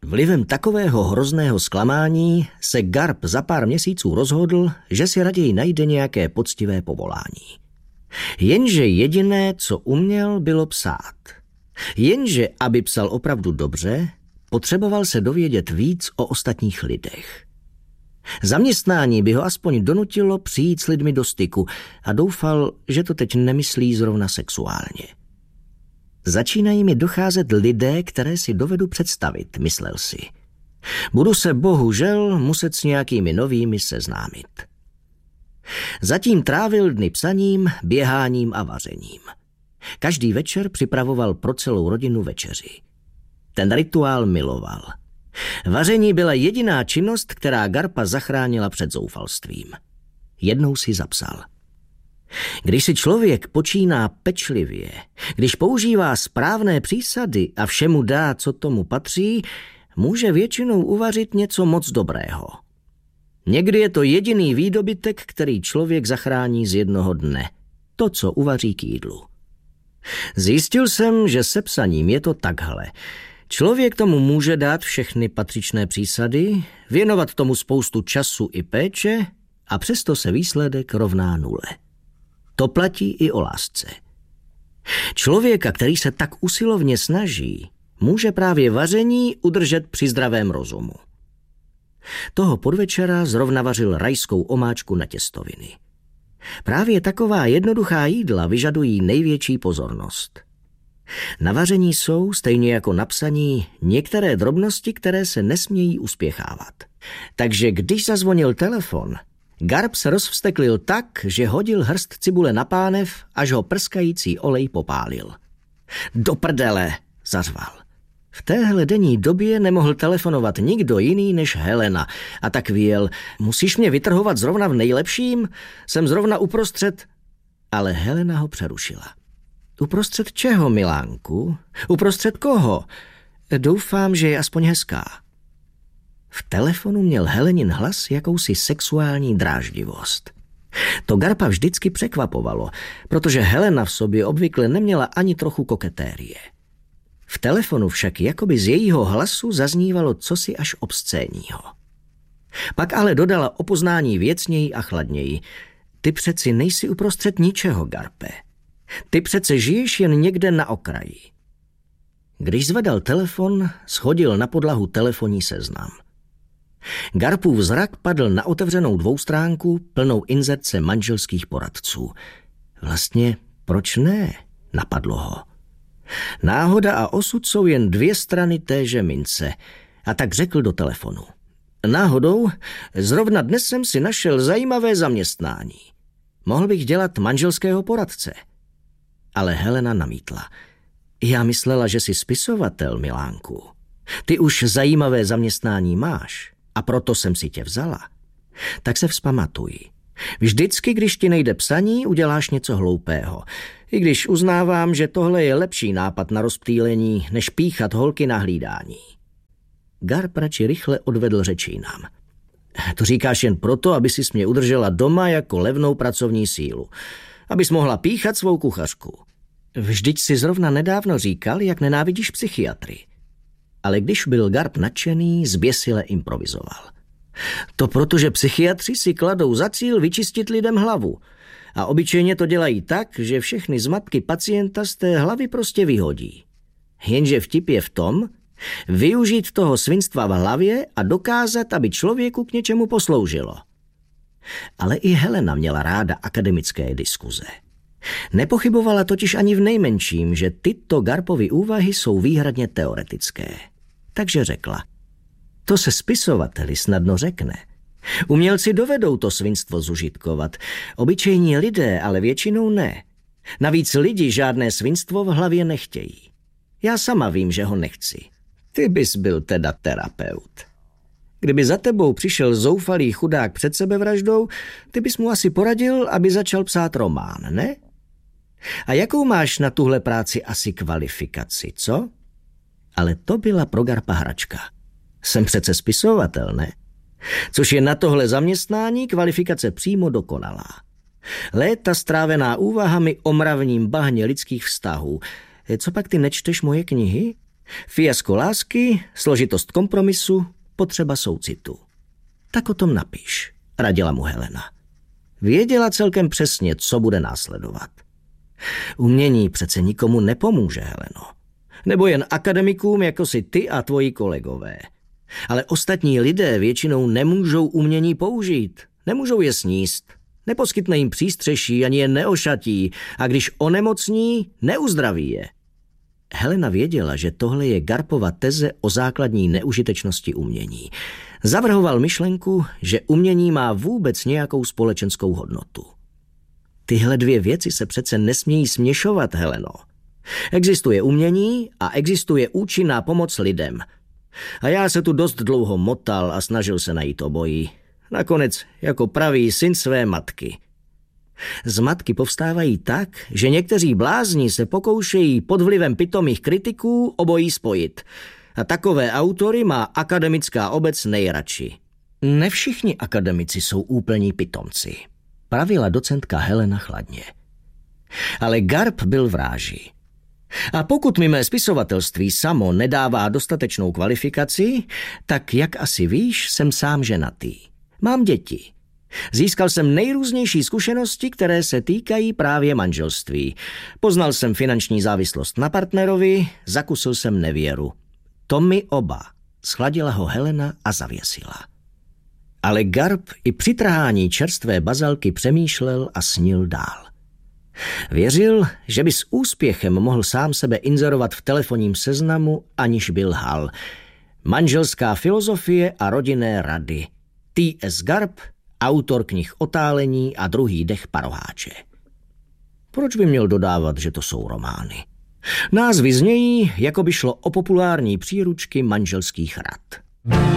Vlivem takového hrozného zklamání se Garp za pár měsíců rozhodl, že si raději najde nějaké poctivé povolání. Jenže jediné, co uměl, bylo psát. Jenže, aby psal opravdu dobře, potřeboval se dovědět víc o ostatních lidech. Zaměstnání by ho aspoň donutilo přijít s lidmi do styku a doufal, že to teď nemyslí zrovna sexuálně. Začínají mi docházet lidé, které si dovedu představit, myslel si. Budu se bohužel muset s nějakými novými seznámit. Zatím trávil dny psaním, běháním a vařením. Každý večer připravoval pro celou rodinu večeři. Ten rituál miloval. Vaření byla jediná činnost, která Garpa zachránila před zoufalstvím. Jednou si zapsal. Když si člověk počíná pečlivě, když používá správné přísady a všemu dá, co tomu patří, může většinou uvařit něco moc dobrého. Někdy je to jediný výdobytek, který člověk zachrání z jednoho dne. To, co uvaří k jídlu. Zjistil jsem, že se psaním je to takhle. Člověk tomu může dát všechny patřičné přísady, věnovat tomu spoustu času i péče a přesto se výsledek rovná nule. To platí i o lásce. Člověka, který se tak usilovně snaží, může právě vaření udržet při zdravém rozumu. Toho podvečera zrovna vařil rajskou omáčku na těstoviny. Právě taková jednoduchá jídla vyžadují největší pozornost. Na vaření jsou, stejně jako na psaní, některé drobnosti, které se nesmějí uspěchávat. Takže když zazvonil telefon, Garp se rozvsteklil tak, že hodil hrst cibule na pánev, až ho prskající olej popálil. Do prdele, zařval. V téhle denní době nemohl telefonovat nikdo jiný než Helena a tak vyjel, musíš mě vytrhovat zrovna v nejlepším? Jsem zrovna uprostřed... Ale Helena ho přerušila. Uprostřed čeho, milánku? Uprostřed koho? Doufám, že je aspoň hezká. V telefonu měl Helenin hlas jakousi sexuální dráždivost. To Garpa vždycky překvapovalo, protože Helena v sobě obvykle neměla ani trochu koketérie. V telefonu však jakoby z jejího hlasu zaznívalo cosi až obscénního. Pak ale dodala o poznání věcněji a chladněji. Ty přeci nejsi uprostřed ničeho, Garpe. Ty přece žiješ jen někde na okraji. Když zvedal telefon, shodil na podlahu telefonní seznam. Garpův zrak padl na otevřenou dvoustránku plnou inzerce manželských poradců. Vlastně, proč ne? Napadlo ho. Náhoda a osud jsou jen dvě strany téže mince. A tak řekl do telefonu. Náhodou, zrovna dnes jsem si našel zajímavé zaměstnání. Mohl bych dělat manželského poradce. Ale Helena namítla. Já myslela, že jsi spisovatel, milánku. Ty už zajímavé zaměstnání máš a proto jsem si tě vzala. Tak se vzpamatuj. Vždycky, když ti nejde psaní, uděláš něco hloupého. I když uznávám, že tohle je lepší nápad na rozptýlení, než píchat holky na hlídání. Garp radši rychle odvedl řeč jinam. To říkáš jen proto, aby sis mě udržela doma jako levnou pracovní sílu. Abys mohla píchat svou kuchařku. Vždyť si zrovna nedávno říkal, jak nenávidíš psychiatry. Ale když byl Garp nadšený, zběsile improvizoval. To proto, že psychiatři si kladou za cíl vyčistit lidem hlavu. A obyčejně to dělají tak, že všechny zmatky pacienta z té hlavy prostě vyhodí. Jenže vtip je v tom, využít toho svinstva v hlavě a dokázat, aby člověku k něčemu posloužilo. Ale i Helena měla ráda akademické diskuze. Nepochybovala totiž ani v nejmenším, že tyto Garpovy úvahy jsou výhradně teoretické. Takže řekla, to se spisovateli snadno řekne. Umělci dovedou to svinstvo zužitkovat, obyčejní lidé ale většinou ne. Navíc lidi žádné svinstvo v hlavě nechtějí. Já sama vím, že ho nechci. Ty bys byl teda terapeut. Kdyby za tebou přišel zoufalý chudák před sebevraždou, ty bys mu asi poradil, aby začal psát román, ne? A jakou máš na tuhle práci asi kvalifikaci, co? Ale to byla pro Garpa hračka. Jsem přece spisovatel, ne? Což je na tohle zaměstnání kvalifikace přímo dokonalá. Léta strávená úvahami o mravním bahně lidských vztahů. Co pak ty nečteš moje knihy? Fiasko lásky, složitost kompromisu, potřeba soucitu. Tak o tom napiš, radila mu Helena. Věděla celkem přesně, co bude následovat. Umění přece nikomu nepomůže, Heleno. Nebo jen akademikům, jako si ty a tvoji kolegové. Ale ostatní lidé většinou nemůžou umění použít. Nemůžou je sníst. Neposkytne jim přístřeší, ani je neošatí. A když onemocní, neuzdraví je. Helena věděla, že tohle je Garpova teze o základní neužitečnosti umění. Zavrhoval myšlenku, že umění má vůbec nějakou společenskou hodnotu. Tyhle dvě věci se přece nesmějí směšovat, Heleno. Existuje umění a existuje účinná pomoc lidem. A já se tu dost dlouho motal a snažil se najít obojí. Nakonec jako pravý syn své matky. Zmatky povstávají tak, že někteří blázni se pokoušejí pod vlivem pitomých kritiků obojí spojit. A takové autory má akademická obec nejradši. Ne všichni akademici jsou úplní pitomci, pravila docentka Helena chladně. Ale Garp byl v ráži. A pokud mi mé spisovatelství samo nedává dostatečnou kvalifikaci, tak jak asi víš, jsem sám ženatý. Mám děti. Získal jsem nejrůznější zkušenosti, které se týkají právě manželství. Poznal jsem finanční závislost na partnerovi, zakusil jsem nevěru. To mi oba. Schladila ho Helena a zavěsila. Ale Garp i při trhání čerstvé bazalky přemýšlel a snil dál. Věřil, že by s úspěchem mohl sám sebe inzerovat v telefonním seznamu, aniž by lhal. Manželská filozofie a rodinné rady. T.S. Garp, autor knih Otálení a Druhý dech paroháče. Proč by měl dodávat, že to jsou romány? Názvy znějí, jako by šlo o populární příručky manželských rad.